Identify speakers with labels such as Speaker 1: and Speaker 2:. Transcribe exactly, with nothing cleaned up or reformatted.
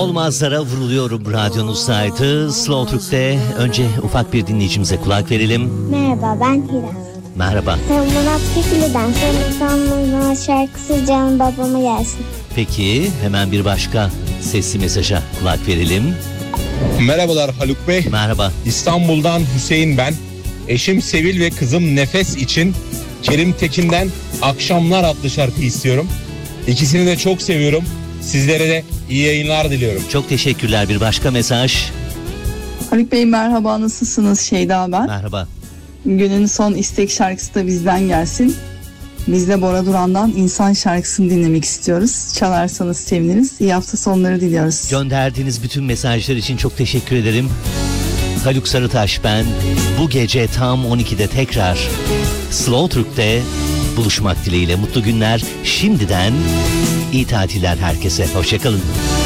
Speaker 1: Olmazlara vuruluyorum radyonuzdaydı. Slow Türk'te önce ufak bir dinleyicimize kulak verelim.
Speaker 2: Merhaba, ben Hira.
Speaker 1: Merhaba.
Speaker 2: Murat Kekilli'den sonra İstanbul'dan şarkısı Canım Babama gelsin.
Speaker 1: Peki hemen bir başka sesli mesaja kulak verelim.
Speaker 3: Merhabalar Haluk Bey.
Speaker 1: Merhaba.
Speaker 3: İstanbul'dan Hüseyin ben. Eşim Sevil ve kızım Nefes için Kerim Tekin'den Akşamlar adlı şarkı istiyorum. İkisini de çok seviyorum. Sizlere de iyi yayınlar diliyorum.
Speaker 1: Çok teşekkürler. Bir başka mesaj.
Speaker 4: Haluk Bey merhaba, nasılsınız? Şeyda ben.
Speaker 1: Merhaba.
Speaker 4: Günün son istek şarkısı da bizden gelsin. Biz de Bora Duran'dan İnsan şarkısını dinlemek istiyoruz. Çalarsanız seviniriz. İyi hafta sonları diliyoruz.
Speaker 1: Gönderdiğiniz bütün mesajlar için çok teşekkür ederim. Haluk Sarıtaş ben. Bu gece tam on ikide tekrar Slow Türk'te buluşmak dileğiyle mutlu günler. Şimdiden iyi tatiller herkese. Hoşçakalın.